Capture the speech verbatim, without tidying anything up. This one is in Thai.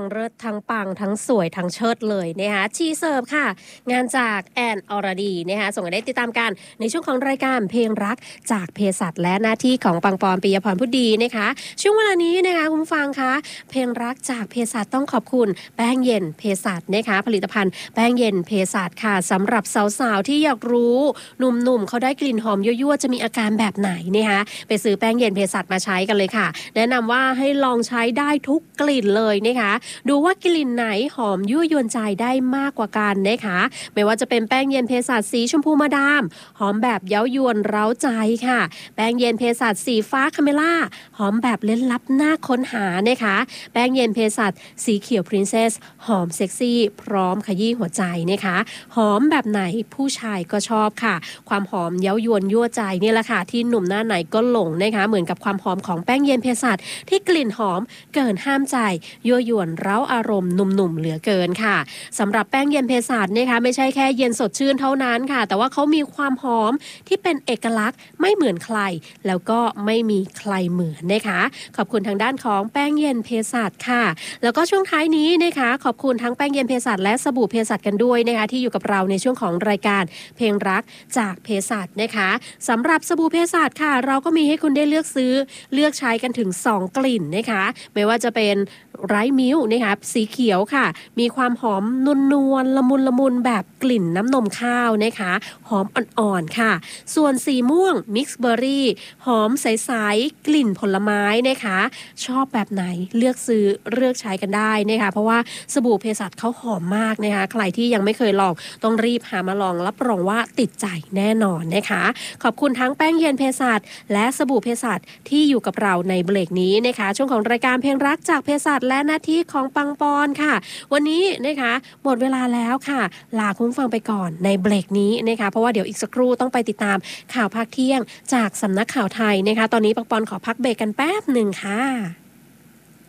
เลิศทั้งปังทั้งสวยทั้งเชิดเลยนะคะชีเสิร์ฟค่ะงานจากแอนอรดีนะคะส่งให้ได้ติดตามกันในช่วงของรายการเพลงรักจากเภสัชและหน้าที่ของปังปอนปิยพรพุทธดีนะคะช่วงเวลานี้นะคะคุณผู้ฟังคะเพลงรักจากเภสัชต้องขอบคุณแป้งเย็นเภสัชนะคะผลิตภัณฑ์แป้งเย็นเภสัชค่ะสำหรับสาวๆที่อยากรู้หนุ่มๆเขาได้กลิ่นหอมยั่วๆจะมีอาการแบบไหนนะคะไปซื้อแป้งเย็นเภสัชมาใช้กันเลยค่ะแนะนำว่าให้ลองใช้ได้ทุกกลิ่นเลยนะคะดูว่ากลิ่นไหนหอมยั่วยวนใจได้มากกว่ากันนะคะไม่ว่าจะเป็นแป้งเย็นเภสัชสีชมพูมาดามหอมแบบเย้ายวนเร้าใจค่ะแป้งเย็นเภสัชสีฟ้าคาเมล่าหอมแบบเล่นลับน่าค้นหานะคะแป้งเย็นเภสัชสีเขียวพรินเซสหอมเซ็กซี่พร้อมขยี้หัวใจนะคะหอมแบบไหนผู้ชายก็ชอบค่ะความหอมเย้ายวนยั่วใจนี่แหละค่ะที่หนุ่มหน้าไหนก็หลงนะคะเหมือนกับความหอมของแป้งเย็นเภสัชที่กลิ่นหอมเกินห้ามใจยั่วยวนเร้าอารมณ์หนุ่มๆเหลือเกินค่ะสำหรับแป้งเย็นเภสัชนะคะไม่ใช่แค่เย็นสดชื่นเท่านั้นค่ะแต่ว่าเขามีความหอมที่เป็นเอกลักษณ์ไม่เหมือนใครแล้วก็ไม่มีใครเหมือนนะคะขอบคุณทางด้านของแป้งเย็นเภสัชค่ะแล้วก็ช่วงท้ายนี้นะคะขอบคุณทั้งแป้งเย็นเภสัชและสบู่เภสัชกันด้วยนะคะที่อยู่กับเราในช่วงของรายการเพลงรักจากเภสัชนะคะสำหรับสบู่เภสัชค่ะเราก็มีให้คุณได้เลือกซื้อเลือกใช้กันถึงสองกลิ่นนะคะไม่ว่าจะเป็นไรมิลค์นะคะสีเขียวค่ะมีความหอมนวลๆละมุนละมุนแบบกลิ่นน้ำนมข้าวนะคะหอมอ่อนๆค่ะส่วนสีม่วงมิกซ์เบอร์รี่หอมใสๆกลิ่นผลไม้นะคะชอบแบบไหนเลือกซื้อเลือกใช้กันได้นะคะเพราะว่าสบู่เภสัชเขาหอมมากนะคะใครที่ยังไม่เคยลองต้องรีบหามาลองรับรองว่าติดใจแน่นอนนะคะขอบคุณทั้งแป้งเย็นเภสัชและสบู่เภสัชที่อยู่กับเราในเบรกนี้นะคะช่วงของรายการเพลงรักจากเภสัชและหน้าที่ของปังปอนค่ะวันนี้นะคะหมดเวลาแล้วค่ะลาคุณฟังไปก่อนในเบรกนี้นะคะเพราะว่าเดี๋ยวอีกสักครู่ต้องไปติดตามข่าวภาคเที่ยงจากสำนักข่าวไทยนะคะตอนนี้ปังปอนขอพักเบรกกันแป๊บหนึ่งค่ะ